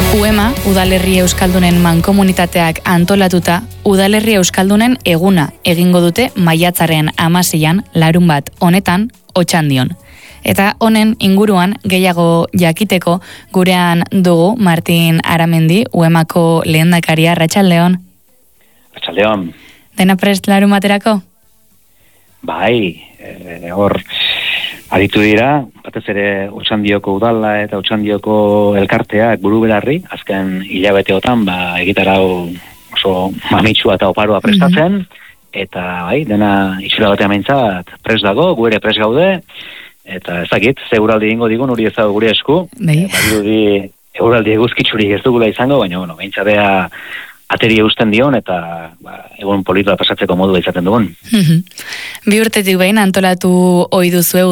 UEMA, Udalerri Euskaldunen mankomunitateak antolatuta, Udalerri Euskaldunen eguna egingo dute maiatzaren 16an, larunbat honetan, Otxandion. Eta honen inguruan gehiago jakiteko gurean dugu Martin Aramendi, UEMako lehendakaria. Arratsaldeon. Arratsaldeon. Dena prest larunbaterako? Bai, hor aritu dira, batez ere Otxandioko udala eta Otxandioko elkarteak buru belarri, azken hilabeteotan egitarau oso mamitsua eta oparoa prestatzen, eta bai, dena itxura batean behintzat prest dago, gu ere prest gaude, eta ezakit, ze euraldi ingo digun, hori ez dago gure esku, badirudi euraldi eguzkitzurik ez dugula izango, baina behintzadea ateri eusten dion, eta egun politoa pasatzeko modua izaten dugun. Bi urtetik behin antolatu ohi duzue